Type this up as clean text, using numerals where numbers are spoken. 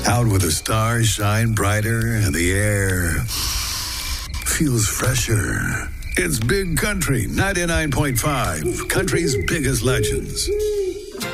Out where the stars shine brighter and the air feels fresher. It's Big Country 99.5, country's biggest legends.